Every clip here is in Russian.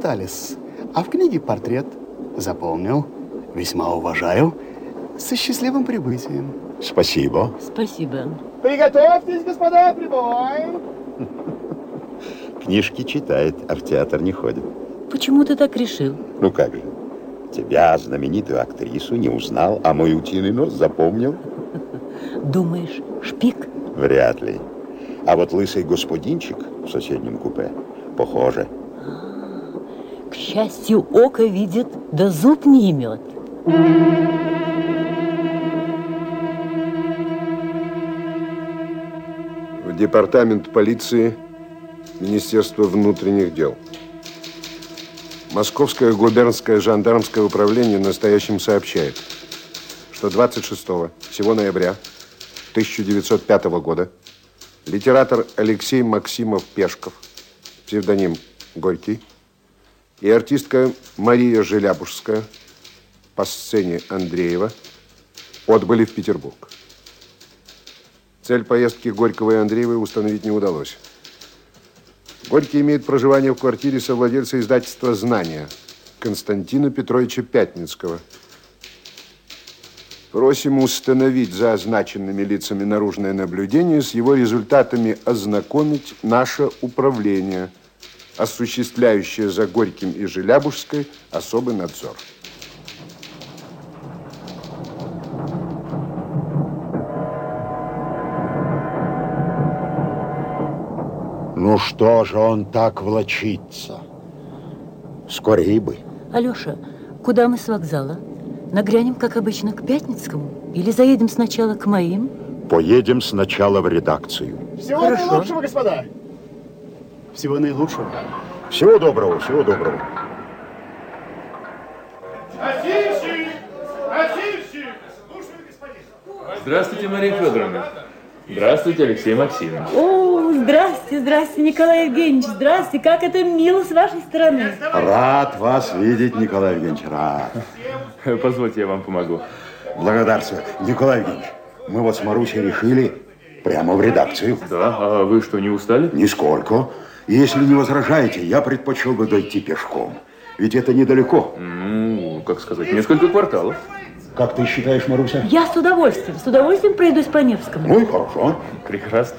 проболтались. А в книге портрет. Запомнил. Весьма уважаю. Со счастливым прибытием. Спасибо. Спасибо. Приготовьтесь, господа, прибываем. Книжки читает, а в театр не ходит. Почему ты так решил? Ну как же. Тебя, знаменитую актрису, не узнал, а мой утиный нос запомнил. Думаешь, шпик? Вряд ли. А вот лысый господинчик в соседнем купе похоже. К счастью, око видит, да зуб не имет. В департамент полиции Министерства внутренних дел. Московское губернское жандармское управление настоящим сообщает, что 26-го, сего ноября 1905 года литератор Алексей Максимов Пешков, псевдоним Горький, и артистка Мария Желябужская по сцене Андреева отбыли в Петербург. Цель поездки Горького и Андреевой установить не удалось. Горький имеет проживание в квартире совладельца издательства «Знания» Константина Петровича Пятницкого. Просим установить за означенными лицами наружное наблюдение, с его результатами ознакомить наше управление, осуществляющее за Горьким и Желябужской особый надзор. Ну что же он так влочится? Скорей бы. Алёша, куда мы с вокзала? Нагрянем, как обычно, к Пятницкому? Или заедем сначала к моим? Поедем сначала в редакцию. Всего Хорошо. наилучшего, господа. Всего наилучшего. Всего доброго, всего доброго. Носильщик! Носильщик! Слушаю, господин. Здравствуйте, Мария Федоровна. Здравствуйте, Алексей Максимович. О, здрасте, здрасте, Николай Евгеньевич, здрасте. Как это мило с вашей стороны. Рад вас видеть, Николай Евгеньевич, рад. Позвольте, я вам помогу. Благодарствую. Николай Евгеньевич, мы вот с Марусей решили прямо в редакцию. Да, а вы что, не устали? Нисколько. Если не возражаете, я предпочел бы дойти пешком. Ведь это недалеко. Ну, как сказать, несколько кварталов. Как ты считаешь, Маруся? Я с удовольствием пройдусь по Невскому. Ну и хорошо. Прекрасно.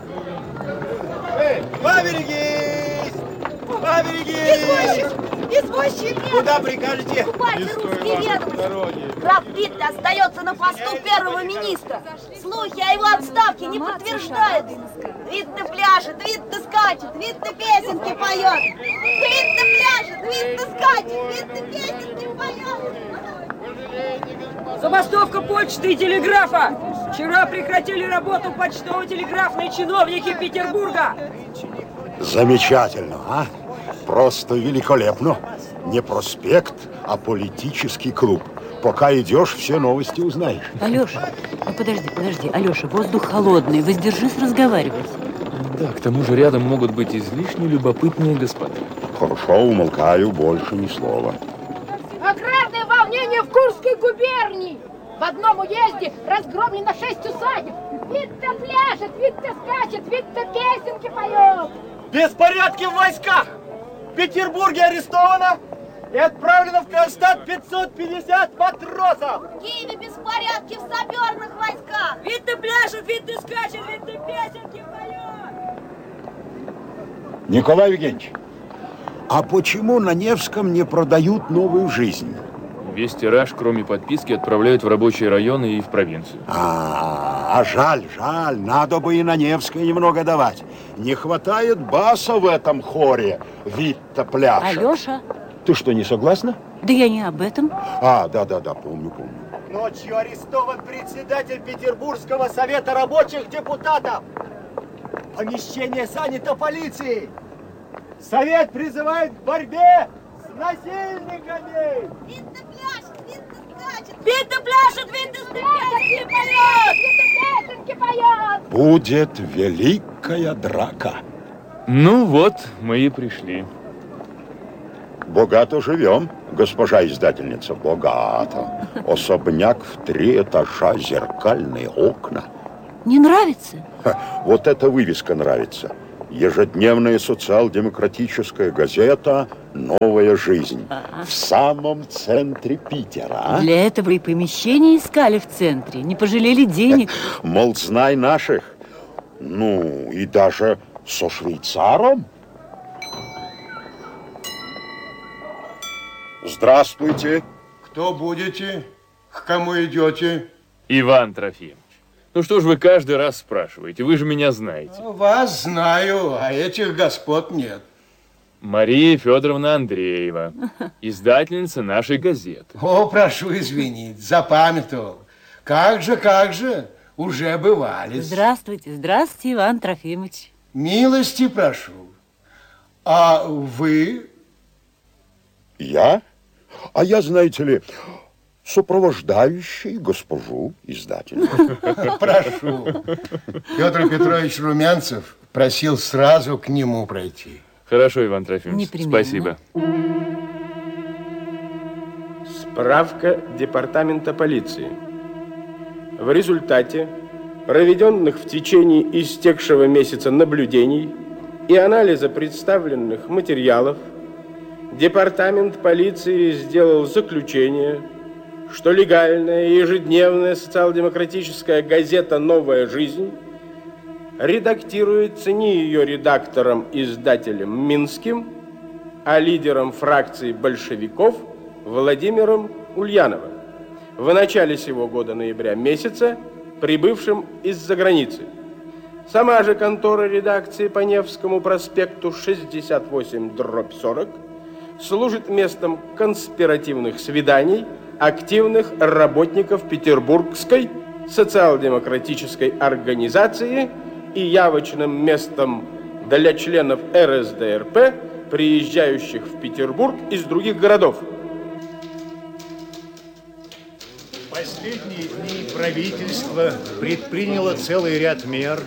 Поберегись! Поберегись! Извозчик! Куда прикажете? Покупайте русские ведомости! Граф Витте остается на посту первого министра. Слухи о его отставке не подтверждаются. Витте пляшет, Витте скачет, Витте песенки поет. Витте пляшет, Витте скачет, Витте песенки поет. Забастовка почты и телеграфа! Вчера прекратили работу почтово-телеграфные чиновники Петербурга! Замечательно, а? Просто великолепно. Не проспект, а политический клуб. Пока идешь, все новости узнаешь. Алёша, ну подожди, Алёша, воздух холодный, воздержись разговаривать. Да, к тому же рядом могут быть излишне любопытные господа. Хорошо, умолкаю, больше ни слова. Аграрное волнение в Курской губернии. В одном уезде разгромлено 6 усадеб. Витте пляшет, Витте скачет, Витте песенки поет. Беспорядки в войсках! В Петербурге арестовано и отправлено в Кронштадт 550 матросов! В Киеве беспорядки в саперных войсках. Витте пляшет, Витте скачет, Витте песенки поет! Николай Евгеньевич, а почему на Невском не продают новую жизнь? Весь тираж, кроме подписки, отправляют в рабочие районы и в провинцию. Жаль, надо бы и на Невское немного давать. Не хватает баса в этом хоре. Витте пляшет. Алёша? Ты что, не согласна? Да я не об этом. Да, помню. Ночью арестован председатель Петербургского совета рабочих депутатов. Помещение занято полицией. Совет призывает к борьбе с насильниками. Витте пляшет, Витте скачет. Витте пляшет, Витте песенки поет! Витте песенки поет. Будет великая драка. Ну вот, мы и пришли. Богато живем, госпожа издательница, богато. Особняк в 3 этажа, зеркальные окна. Не нравится? Вот эта вывеска нравится. Ежедневная социал-демократическая газета «Новая жизнь» в самом центре Питера. Для этого и помещение искали в центре, не пожалели денег. Мол, знай наших. Ну, и даже со швейцаром. Здравствуйте. Кто будете? К кому идете? Иван Трофимович, ну что ж вы каждый раз спрашиваете? Вы же меня знаете. Вас знаю, а этих господ нет. Мария Федоровна Андреева, издательница нашей газеты. О, прошу извинить, запамятовал. Как же, уже бывали. Здравствуйте, здравствуйте, Иван Трофимович. Милости прошу. А вы? Я? А я, знаете ли, сопровождающий госпожу издательницу. Прошу. Петр Петрович Румянцев просил сразу к нему пройти. Хорошо, Иван Трофимович, Непременно. спасибо. Справка Департамента полиции. В результате проведенных в течение истекшего месяца наблюдений и анализа представленных материалов Департамент полиции сделал заключение, что легальная ежедневная социал-демократическая газета «Новая жизнь» редактируется не ее редактором-издателем Минским, а лидером фракции большевиков Владимиром Ульяновым, в начале сего года ноября месяца, прибывшим из-за границы. Сама же контора редакции по Невскому проспекту 68/40 служит местом конспиративных свиданий активных работников Петербургской социал-демократической организации и явочным местом для членов РСДРП, приезжающих в Петербург из других городов. В последние дни правительство предприняло целый ряд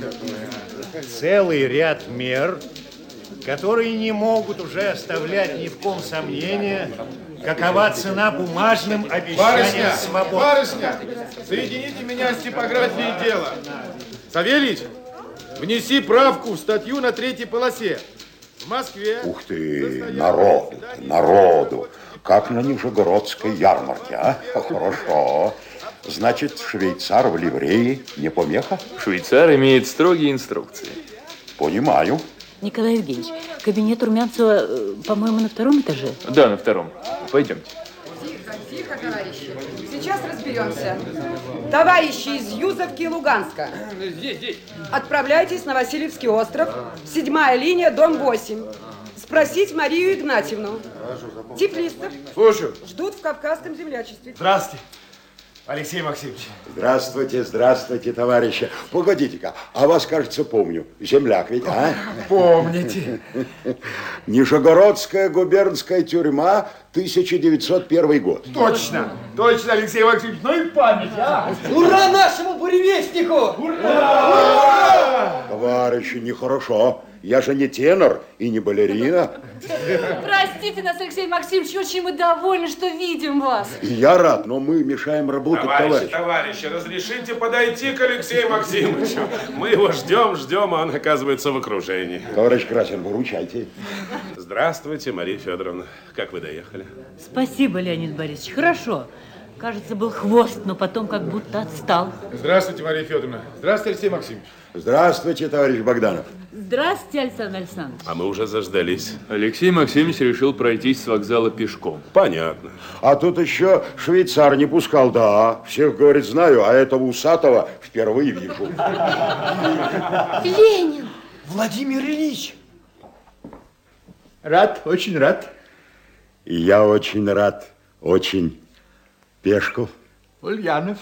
мер, которые не могут уже оставлять ни в ком сомнения, какова цена бумажным обещаниям свободы. Барышня, соедините меня с типографией дела. Савельич, внеси правку в статью на 3-й полосе. В Москве... Ух ты, народу. Как на Нижегородской ярмарке, а? Хорошо. Значит, швейцар в ливрее не помеха? Швейцар имеет строгие инструкции. Понимаю. Николай Евгеньевич, кабинет Румянцева, по-моему, на 2-м этаже? Да, на 2-м. Пойдемте. Тихо, товарищи. Сейчас разберемся. Товарищи из Юзовки и Луганска. Здесь. Отправляйтесь на Васильевский остров, 7-я линия, дом 8. Спросить Марию Игнатьевну. Тифлистов. Слушаю. Ждут в Кавказском землячестве. Здравствуйте, Алексей Максимович. Здравствуйте, товарищи. Погодите-ка, а вас, кажется, помню. Земляк ведь, а? Помните. Нижегородская губернская тюрьма, 1901 год. Точно, Алексей Максимович. Ну и память, а? Ура нашему буревестнику! Ура! Товарищи, нехорошо. Я же не тенор и не балерина. Простите нас, Алексей Максимович, очень мы довольны, что видим вас. И я рад, но мы мешаем работать, Товарищи, разрешите подойти к Алексею Максимовичу. Мы его ждем, а он, оказывается, в окружении. Товарищ Красин, выручайте. Здравствуйте, Мария Федоровна. Как вы доехали? Спасибо, Леонид Борисович, хорошо. Кажется, был хвост, но потом как будто отстал. Здравствуйте, Мария Федоровна. Здравствуйте, Алексей Максимович. Здравствуйте, товарищ Богданов. Здравствуйте, Александр Александрович. А мы уже заждались. Алексей Максимович решил пройтись с вокзала пешком. Понятно. А тут еще швейцар не пускал, да. Всех, говорит, знаю, а этого усатого впервые вижу. Ленин! Владимир Ильич! Рад, очень рад. И я очень рад, очень. Пешков. Ульянов.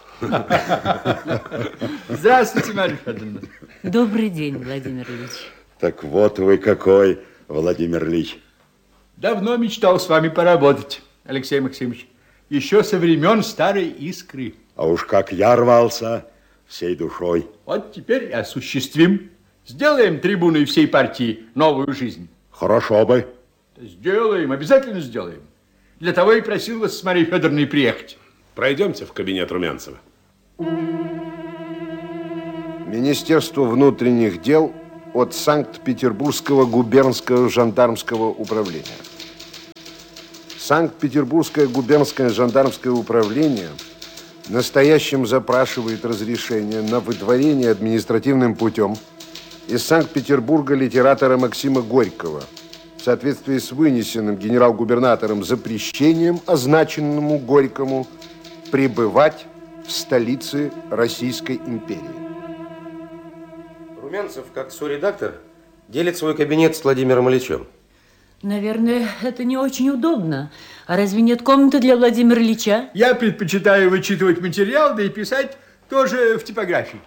Здравствуйте, Марья Федоровна. Добрый день, Владимир Ильич. Так вот вы какой, Владимир Ильич. Давно мечтал с вами поработать, Алексей Максимович. Еще со времен старой искры. А уж как я рвался всей душой. Вот теперь и осуществим. Сделаем трибуной всей партии новую жизнь. Хорошо бы. Сделаем, обязательно сделаем. Для того и просил вас с Марией Федоровной приехать. Пройдемте в кабинет Румянцева. Министерство внутренних дел от Санкт-Петербургского губернского жандармского управления. Санкт-Петербургское губернское жандармское управление настоящим запрашивает разрешение на выдворение административным путем из Санкт-Петербурга литератора Максима Горького в соответствии с вынесенным генерал-губернатором запрещением, означенному Горькому, пребывать в столице Российской империи. Румянцев, как соредактор, делит свой кабинет с Владимиром Ильичем. Наверное, это не очень удобно. А разве нет комнаты для Владимира Ильича? Я предпочитаю вычитывать материал, да и писать тоже в типографии.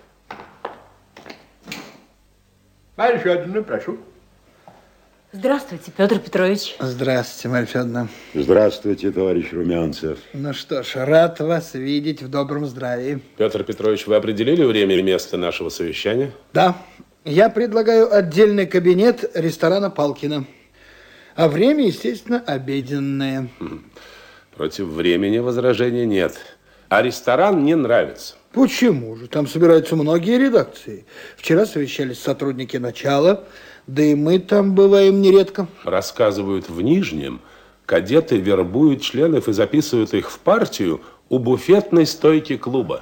Марья Федоровна, прошу. Здравствуйте, Петр Петрович. Здравствуйте, Марья Федоровна. Здравствуйте, товарищ Румянцев. Ну что ж, рад вас видеть в добром здравии. Петр Петрович, вы определили время и место нашего совещания? Да. Я предлагаю отдельный кабинет ресторана Палкина. А время, естественно, обеденное. Против времени возражений нет. А ресторан мне нравится. Почему же? Там собираются многие редакции. Вчера совещались сотрудники «Начала», да и мы там бываем нередко. Рассказывают, в Нижнем кадеты вербуют членов и записывают их в партию у буфетной стойки клуба.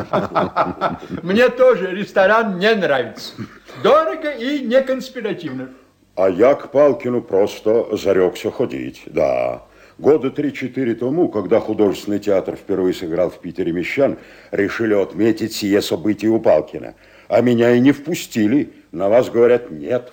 Мне тоже ресторан не нравится. Дорого и не конспиративно. А я к Палкину просто зарекся ходить, да. Года 3-4 тому, когда художественный театр впервые сыграл в Питере «Мещан», решили отметить сие событие у Палкина. А меня и не впустили. На вас, говорят, нет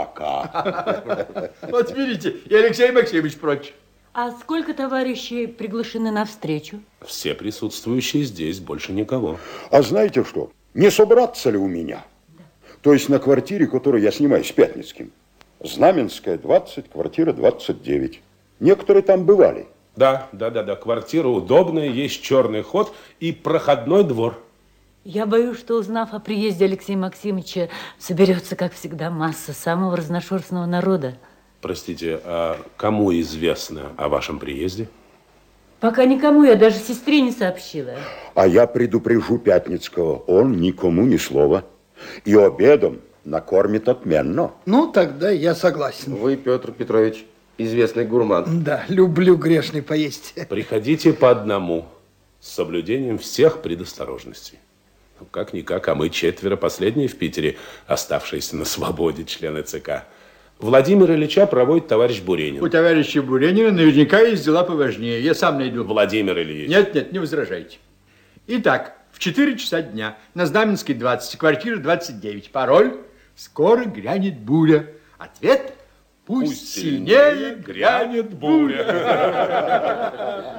фрака. Вот видите, и Алексей Максимович прочь. А сколько товарищей приглашены на встречу? Все присутствующие здесь, больше никого. А знаете что? Не собраться ли у меня? Да. То есть на квартире, которую я снимаю с Пятницким. Знаменская, 20, квартира 29. Некоторые там бывали. Да. Квартира удобная, есть черный ход и проходной двор. Я боюсь, что, узнав о приезде Алексея Максимовича, соберется, как всегда, масса самого разношерстного народа. Простите, а кому известно о вашем приезде? Пока никому, я даже сестре не сообщила. А я предупрежу Пятницкого, он никому ни слова. И обедом накормит отменно. Ну, тогда я согласен. Вы, Петр Петрович, известный гурман. Да, люблю грешный поесть. Приходите по одному, с соблюдением всех предосторожностей. Ну, как-никак, а мы 4 последние в Питере, оставшиеся на свободе члены ЦК. Владимира Ильича проводит товарищ Буренин. У товарища Буренина наверняка есть дела поважнее. Я сам найду. Владимир Ильич. Нет, не возражайте. Итак, в 4 часа дня на Знаменской 20, квартира 29. Пароль: скоро грянет буря. Ответ: пусть сильнее грянет буря.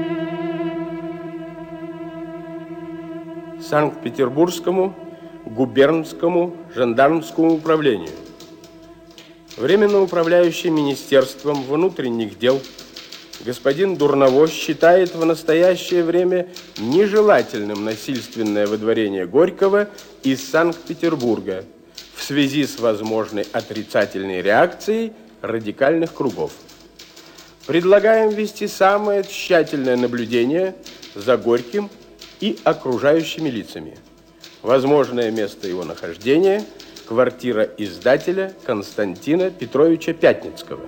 Санкт-Петербургскому губернскому жандармскому управлению. Временно управляющий Министерством внутренних дел господин Дурново считает в настоящее время нежелательным насильственное выдворение Горького из Санкт-Петербурга в связи с возможной отрицательной реакцией радикальных кругов. Предлагаем вести самое тщательное наблюдение за Горьким и окружающими лицами. Возможное место его нахождения – квартира издателя Константина Петровича Пятницкого.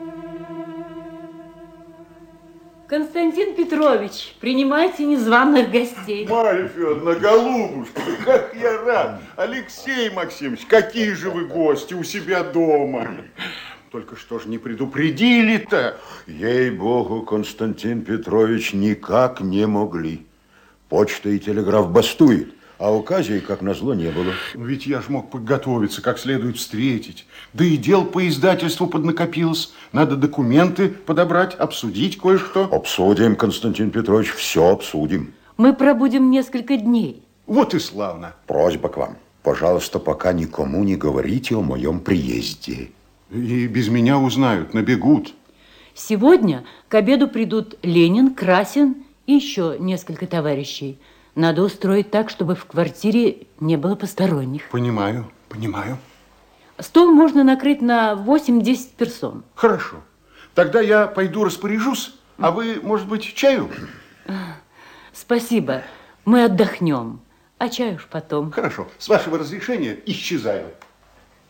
Константин Петрович, принимайте незваных гостей. Марья Федоровна, голубушка, как я рад. Алексей Максимович, какие же вы гости у себя дома. Только что ж не предупредили-то? Ей-богу, Константин Петрович, никак не могли. Почта и телеграф бастует, а указей, как назло, не было. Ведь я ж мог подготовиться, как следует встретить. Да и дел по издательству поднакопилось. Надо документы подобрать, обсудить кое-что. Обсудим, Константин Петрович, все обсудим. Мы пробудем несколько дней. Вот и славно. Просьба к вам. Пожалуйста, пока никому не говорите о моем приезде. И без меня узнают, набегут. Сегодня к обеду придут Ленин, Красин и еще несколько товарищей. Надо устроить так, чтобы в квартире не было посторонних. Понимаю. Стол можно накрыть на 8-10 персон. Хорошо. Тогда я пойду распоряжусь, а вы, может быть, чаю? Спасибо. Мы отдохнем. А чай уж потом. Хорошо. С вашего разрешения исчезаю.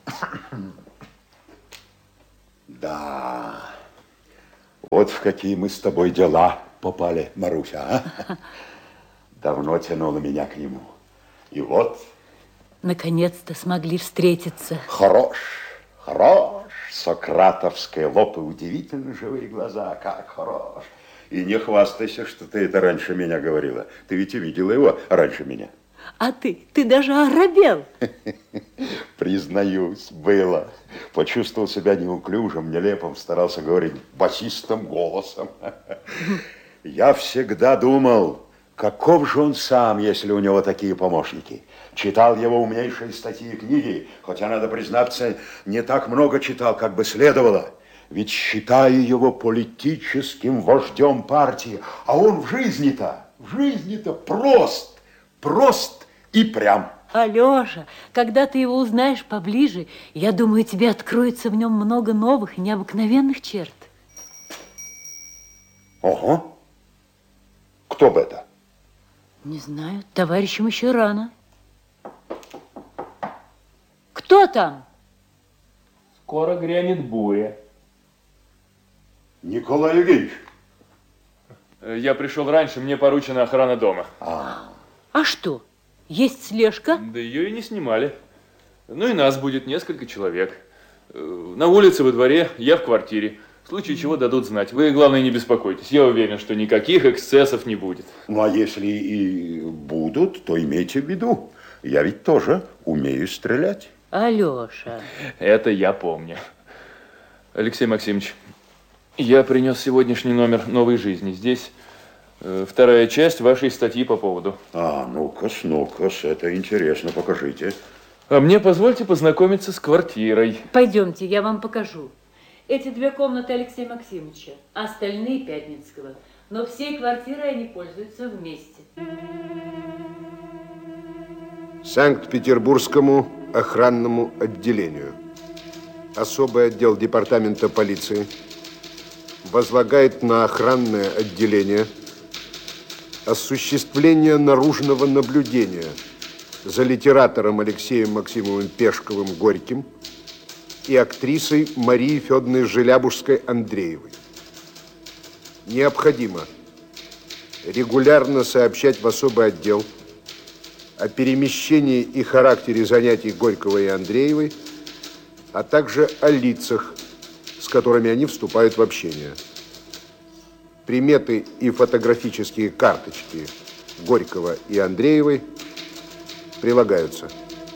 Да, вот в какие мы с тобой дела попали, Маруся, а? Давно тянуло меня к нему. И вот... Наконец-то смогли встретиться. Хорош, хорош. Сократовский лоб и удивительно живые глаза. Как хорош. И не хвастайся, что ты это раньше меня говорила. Ты ведь и видела его раньше меня. А ты даже оробел. Признаюсь, было. Почувствовал себя неуклюжим, нелепым, старался говорить басистым голосом. Я всегда думал, каков же он сам, если у него такие помощники. Читал его умнейшие статьи и книги, хотя, надо признаться, не так много читал, как бы следовало. Ведь считаю его политическим вождем партии, а он в жизни-то прост и прям. Алёша, когда ты его узнаешь поближе, я думаю, тебе откроется в нем много новых и необыкновенных черт. Ого. Кто бы это? Не знаю, товарищам еще рано. Кто там? Скоро грянет буря. Николай Евгеньевич. Я пришел раньше, мне поручена охрана дома. А что, есть слежка? Да ее и не снимали. Ну и нас будет несколько человек. На улице, во дворе, я в квартире. В случае чего дадут знать. Вы, главное, не беспокойтесь. Я уверен, что никаких эксцессов не будет. Ну, а если и будут, то имейте в виду. Я ведь тоже умею стрелять. Алёша. Это я помню. Алексей Максимович, я принес сегодняшний номер «Новой жизни». Здесь вторая часть вашей статьи по поводу. Ну-ка, это интересно, покажите. А мне позвольте познакомиться с квартирой. Пойдемте, я вам покажу. Эти 2 комнаты Алексея Максимовича, остальные Пятницкого. Но всей квартирой они пользуются вместе. Санкт-Петербургскому охранному отделению. Особый отдел департамента полиции возлагает на охранное отделение осуществление наружного наблюдения за литератором Алексеем Максимовым Пешковым-Горьким и актрисой Марией Федоровной Желябужской-Андреевой. Необходимо регулярно сообщать в особый отдел о перемещении и характере занятий Горького и Андреевой, а также о лицах, с которыми они вступают в общение. Приметы и фотографические карточки Горького и Андреевой прилагаются.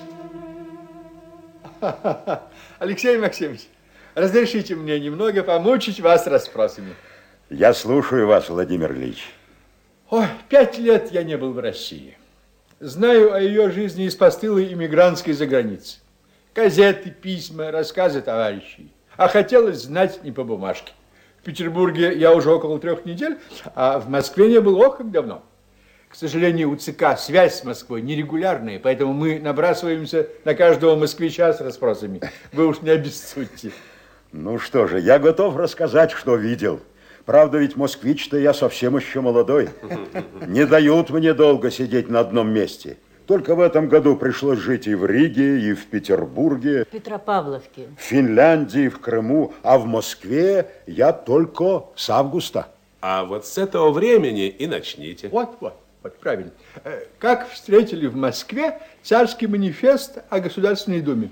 Алексей Максимович, разрешите мне немного помучить вас расспросами. Я слушаю вас, Владимир Ильич. 5 лет я не был в России. Знаю о ее жизни из постылой иммигрантской заграницы. Газеты, письма, рассказы товарищей. А хотелось знать не по бумажке. В Петербурге я уже около 3 недель, а в Москве не был как давно. К сожалению, у ЦК связь с Москвой нерегулярная, поэтому мы набрасываемся на каждого москвича с расспросами. Вы уж не обессудьте. Ну что же, я готов рассказать, что видел. Правда, ведь москвич-то я совсем еще молодой. Не дают мне долго сидеть на одном месте. Только в этом году пришлось жить и в Риге, и в Петербурге. В Петропавловке. В Финляндии, в Крыму. А в Москве я только с августа. А вот с этого времени и начните. Вот, правильно. Как встретили в Москве царский манифест о Государственной Думе?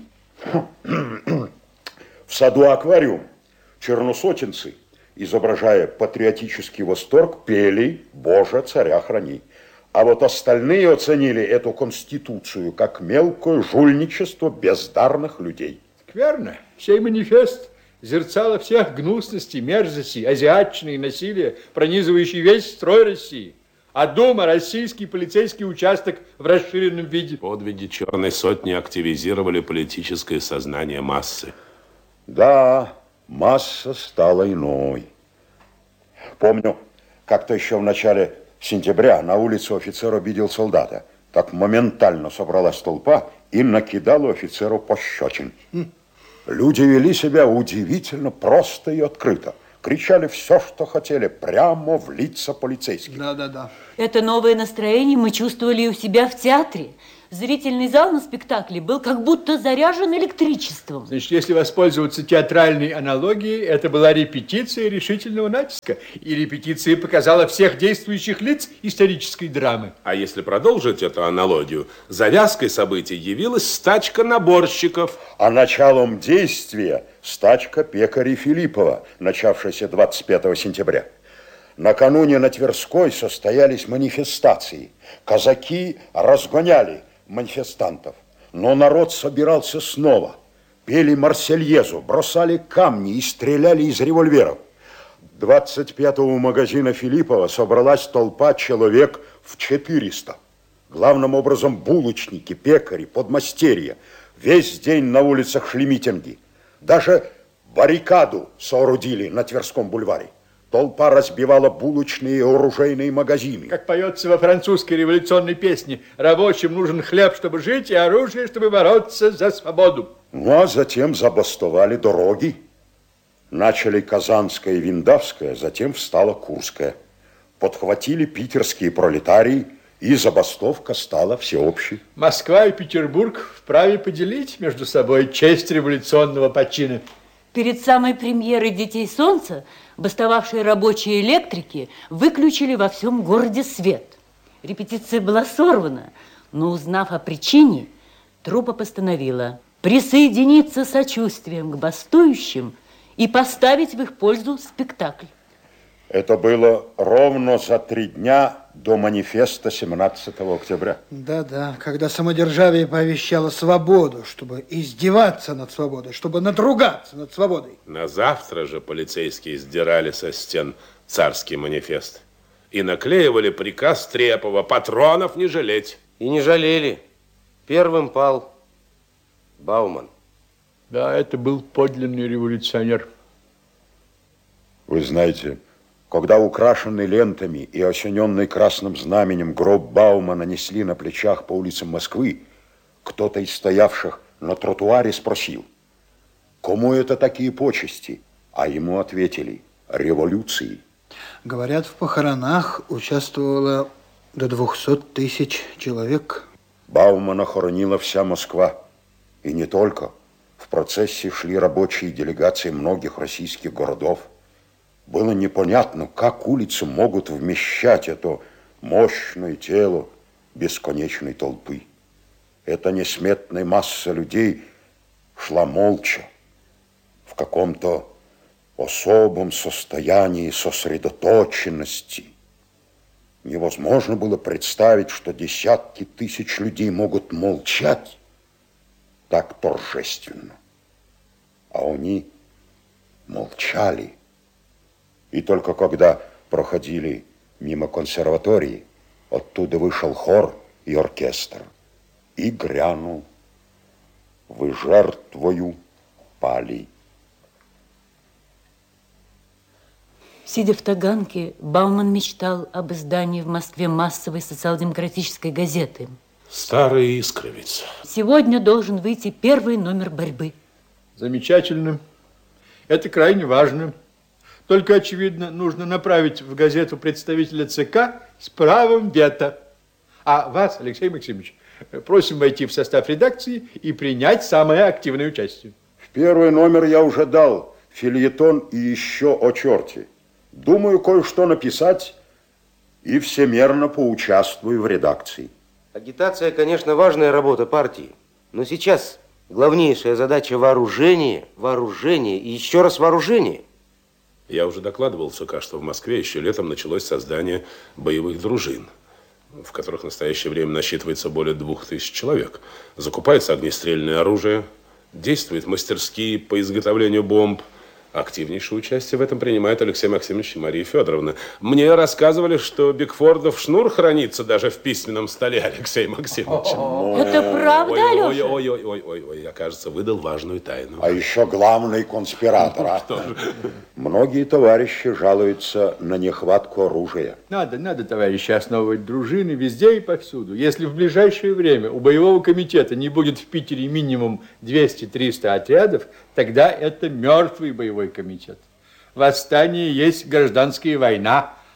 В саду аквариум черносотенцы, изображая патриотический восторг, пели «Боже, царя храни». А вот остальные оценили эту конституцию как мелкое жульничество бездарных людей. Скверно. Сей манифест зерцало всех гнусностей, мерзостей, азиатчины и насилия, пронизывающий весь строй России. А Дума – российский полицейский участок в расширенном виде. Подвиги Черной сотни активизировали политическое сознание массы. Да, масса стала иной. Помню, как-то еще в начале сентября на улице офицер обидел солдата. Так моментально собралась толпа и накидала офицеру пощечин. Люди вели себя удивительно просто и открыто. Кричали все, что хотели, прямо в лица полицейских. Да. Это новое настроение мы чувствовали и у себя в театре. Зрительный зал на спектакле был как будто заряжен электричеством. Значит, если воспользоваться театральной аналогией, это была репетиция решительного натиска. И репетиция показала всех действующих лиц исторической драмы. А если продолжить эту аналогию, завязкой событий явилась стачка наборщиков. А началом действия стачка пекарей Филиппова, начавшаяся 25 сентября. Накануне на Тверской состоялись манифестации. Казаки разгоняли манифестантов, но народ собирался снова. Пели Марсельезу, бросали камни и стреляли из револьверов. 25-го магазина Филиппова собралась толпа человек в 400. Главным образом булочники, пекари, подмастерья. Весь день на улицах шли митинги. Даже баррикаду соорудили на Тверском бульваре. Толпа разбивала булочные и оружейные магазины. Как поется во французской революционной песне, рабочим нужен хлеб, чтобы жить, и оружие, чтобы бороться за свободу. Ну, а затем забастовали дороги. Начали Казанская и Виндавская, затем встала Курская. Подхватили питерские пролетарии, и забастовка стала всеобщей. Москва и Петербург вправе поделить между собой честь революционного почина. Перед самой премьерой «Детей солнца» бастовавшие рабочие электрики выключили во всем городе свет. Репетиция была сорвана, но, узнав о причине, труппа постановила присоединиться сочувствием к бастующим и поставить в их пользу спектакль. Это было ровно за 3 дня до манифеста 17 октября. Да-да, когда самодержавие пообещало свободу, чтобы издеваться над свободой, чтобы надругаться над свободой. На завтра же полицейские сдирали со стен царский манифест и наклеивали приказ Трепова патронов не жалеть. И не жалели. Первым пал Бауман. Да, это был подлинный революционер. Вы знаете, когда украшенный лентами и осененный красным знаменем гроб Баумана несли на плечах по улицам Москвы, кто-то из стоявших на тротуаре спросил, кому это такие почести? А ему ответили, революции. Говорят, в похоронах участвовало до 200 тысяч человек. Баумана хоронила вся Москва. И не только. В процессе шли рабочие делегации многих российских городов. Было непонятно, как улицы могут вмещать это мощное тело бесконечной толпы. Эта несметная масса людей шла молча, в каком-то особом состоянии сосредоточенности. Невозможно было представить, что десятки тысяч людей могут молчать так торжественно. А они молчали. И только когда проходили мимо консерватории, оттуда вышел хор и оркестр и грянул: «Вы жертвою пали». Сидя в Таганке, Бауман мечтал об издании в Москве массовой социал-демократической газеты. Старый искровец. Сегодня должен выйти первый номер «Борьбы». Замечательно. Это крайне важно. Только, очевидно, нужно направить в газету представителя ЦК с правом вето. А вас, Алексей Максимович, просим войти в состав редакции и принять самое активное участие. В первый номер я уже дал фельетон и еще о черте. Думаю, кое-что написать и всемерно поучаствую в редакции. Агитация, конечно, важная работа партии, но сейчас главнейшая задача вооружение, вооружение и еще раз вооружение. Я уже докладывал ЦК, что в Москве еще летом началось создание боевых дружин, в которых в настоящее время насчитывается более 2000 человек. Закупается огнестрельное оружие, действуют мастерские по изготовлению бомб. Активнейшее участие в этом принимает Алексей Максимович и Мария Федоровна. Мне рассказывали, что Бигфордов шнур хранится даже в письменном столе Алексея Максимовича. Это правда, Алеша? Ой, я, кажется, выдал важную тайну. А еще главный конспиратор. Многие товарищи жалуются на нехватку оружия. Надо, товарищи, основывать дружины везде и повсюду. Если в ближайшее время у боевого комитета не будет в Питере минимум 200-300 отрядов, тогда это мертвый боевой комитет. Восстание есть гражданская война,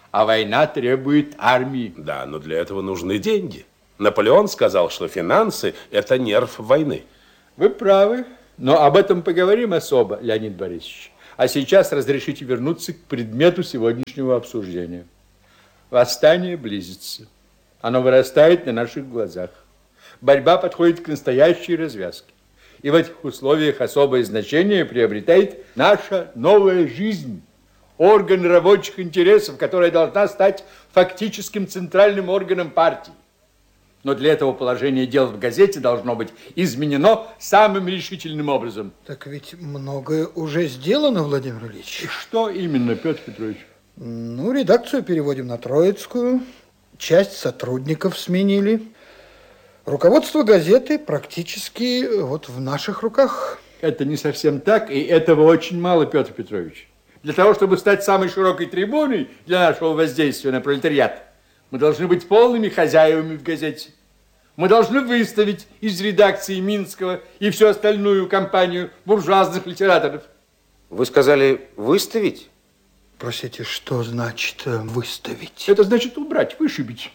а война требует армии. Да, но для этого нужны деньги. Наполеон сказал, что финансы – это нерв войны. Вы правы, но об этом поговорим особо, Леонид Борисович. А сейчас разрешите вернуться к предмету сегодняшнего обсуждения. Восстание близится. Оно вырастает на наших глазах. Борьба подходит к настоящей развязке. И в этих условиях особое значение приобретает наша новая жизнь. Орган рабочих интересов, которая должна стать фактическим центральным органом партии. Но для этого положение дел в газете должно быть изменено самым решительным образом. Так ведь многое уже сделано, Владимир Ильич. Что именно, Петр Петрович? Ну, редакцию переводим на Троицкую, часть сотрудников сменили. Руководство газеты практически вот в наших руках. Это не совсем так, и этого очень мало, Петр Петрович. Для того, чтобы стать самой широкой трибуной для нашего воздействия на пролетариат, мы должны быть полными хозяевами в газете. Мы должны выставить из редакции Минского и всю остальную компанию буржуазных литераторов. Вы сказали выставить? Простите, что значит выставить? Это значит убрать, вышибить.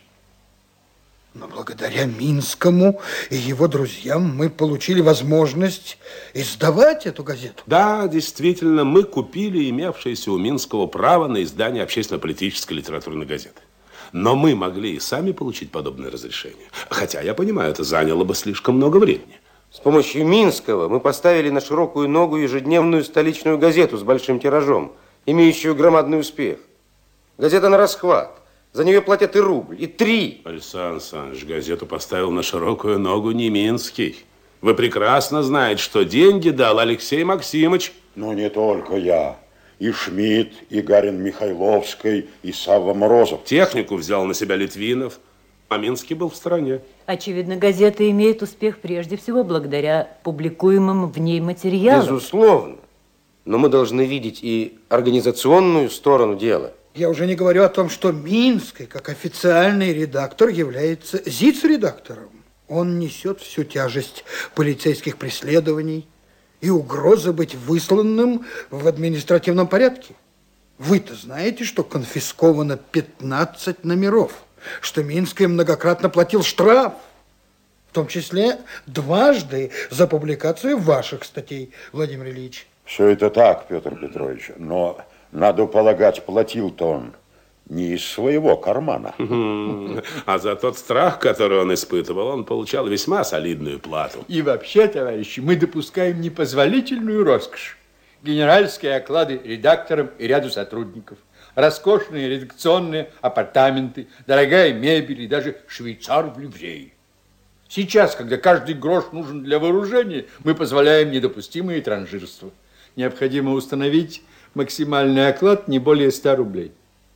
Но благодаря Минскому и его друзьям мы получили возможность издавать эту газету. Да, действительно, мы купили имевшееся у Минского право на издание общественно-политической литературной газеты. Но мы могли и сами получить подобное разрешение. Хотя, я понимаю, это заняло бы слишком много времени. С помощью Минского мы поставили на широкую ногу ежедневную столичную газету с большим тиражом, имеющую громадный успех. Газета на расхват. За нее платят и рубль, и 3. Александр Александрович, газету поставил на широкую ногу не Минский. Вы прекрасно знаете, что деньги дал Алексей Максимович. Но не только я. И Шмидт, и Гарин Михайловский, и Савва Морозов. Технику взял на себя Литвинов, а Минский был в стороне. Очевидно, газета имеет успех прежде всего благодаря публикуемым в ней материалам. Безусловно. Но мы должны видеть и организационную сторону дела. Я уже не говорю о том, что Минский, как официальный редактор, является зиц-редактором. Он несет всю тяжесть полицейских преследований и угрозы быть высланным в административном порядке. Вы-то знаете, что конфисковано 15 номеров, что Минский многократно платил штраф, в том числе дважды за публикацию ваших статей, Владимир Ильич. Все это так, Петр Петрович, но, надо полагать, платил-то он не из своего кармана. А за тот страх, который он испытывал, он получал весьма солидную плату. И вообще, товарищи, мы допускаем непозволительную роскошь. Генеральские оклады редакторам и ряду сотрудников, роскошные редакционные апартаменты, дорогая мебель и даже швейцар в ливрее. Сейчас, когда каждый грош нужен для вооружения, мы позволяем недопустимые транжирства. Необходимо установить максимальный оклад не более 100 рублей.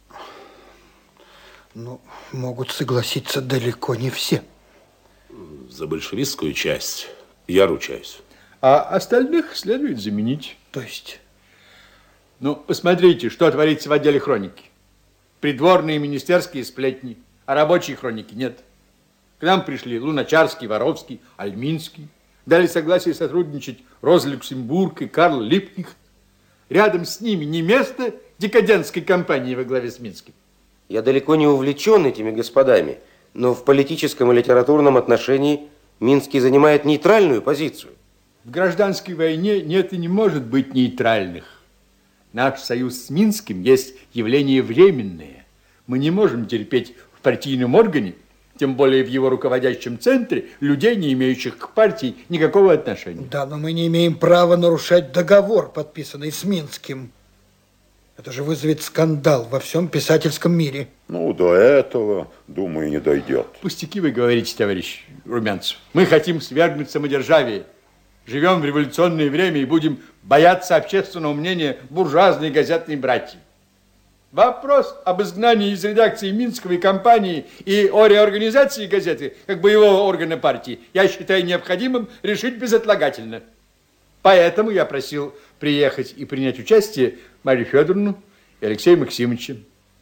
Ну, могут согласиться далеко не все. За большевистскую часть я ручаюсь. А остальных следует заменить. То есть? Ну, посмотрите, что творится в отделе хроники. Придворные министерские сплетни, а рабочей хроники нет. К нам пришли Луначарский, Воровский, Альминский. Дали согласие сотрудничать Роза Люксембург и Карл Липкних. Рядом с ними не место декадентской компании во главе с Минским. Я далеко не увлечен этими господами, но в политическом и литературном отношении Минский занимает нейтральную позицию. В гражданской войне нет и не может быть нейтральных. Наш союз с Минским есть явление временное. Мы не можем терпеть в партийном органе, тем более в его руководящем центре, людей, не имеющих к партии никакого отношения. Да, но мы не имеем права нарушать договор, подписанный с Минским. Это же вызовет скандал во всем писательском мире. Ну, до этого, думаю, не дойдет. Пустяки вы говорите, товарищ Румянцев. Мы хотим свергнуть самодержавие. Живем в революционное время и будем бояться общественного мнения буржуазной газетной братьи. Вопрос об изгнании из редакции Минского и компании и о реорганизации газеты как боевого органа партии я считаю необходимым решить безотлагательно. Поэтому я просил приехать и принять участие Марию Федоровну и Алексея Максимовича.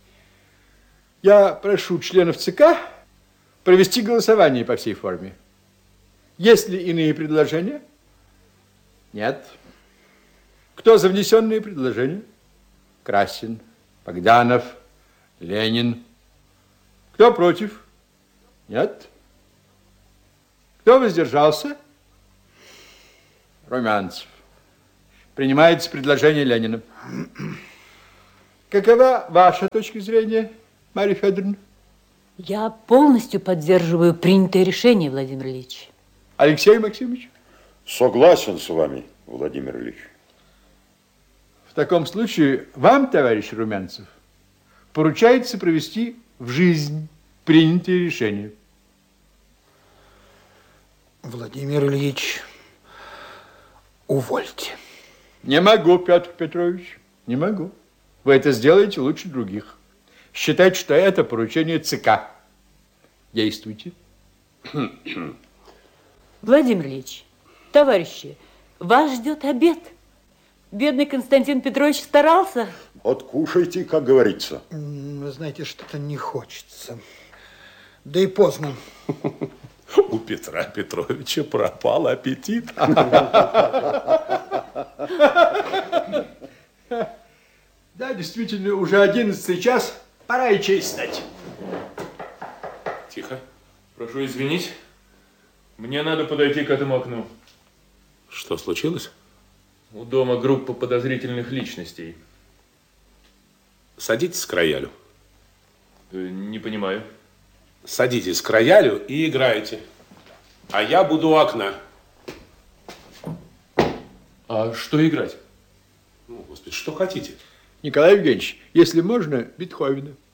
Я прошу членов ЦК провести голосование по всей форме. Есть ли иные предложения? Нет. Кто за внесенные предложения? Красин, Богданов, Ленин. Кто против? Нет. Кто воздержался? Румянцев. Принимается предложение Ленина. Какова ваша точка зрения, Марья Федоровна? Я полностью поддерживаю принятое решение, Владимир Ильич. Алексей Максимович? Согласен с вами, Владимир Ильич. В таком случае вам, товарищ Румянцев, поручается провести в жизнь принятые решения. Владимир Ильич, увольте. Не могу, Петр Петрович, не могу. Вы это сделаете лучше других. Считайте, что это поручение ЦК. Действуйте. Владимир Ильич, товарищи, вас ждет обед. Бедный Константин Петрович старался. Откушайте, как говорится. Вы знаете, что-то не хочется. Да и поздно. У Петра Петровича пропал аппетит. Да, действительно, уже 11 час. Пора и честь знать. Тихо. Прошу извинить. Мне надо подойти к этому окну. Что случилось? У дома группа подозрительных личностей. Садитесь к роялю. Не понимаю. Садитесь к роялю и играйте. А я буду у окна. А что играть? Ну, господи, что хотите? Николай Евгеньевич, если можно, Бетховена.